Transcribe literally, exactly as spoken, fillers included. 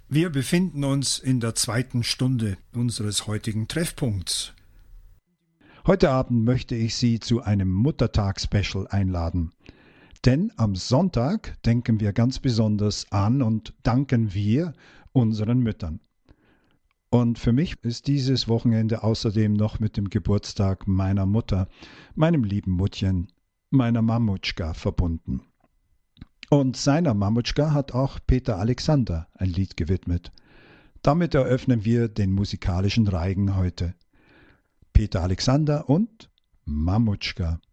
Wir befinden uns in der zweiten Stunde unseres heutigen Treffpunkts. Heute Abend möchte ich Sie zu einem Muttertag-Special einladen. Denn am Sonntag denken wir ganz besonders an und danken wir unseren Müttern. Und für mich ist dieses Wochenende außerdem noch mit dem Geburtstag meiner Mutter, meinem lieben Muttchen, meiner Mamutschka verbunden. Und seiner Mamutschka hat auch Peter Alexander ein Lied gewidmet. Damit eröffnen wir den musikalischen Reigen heute. Peter Alexander und Mamutschka.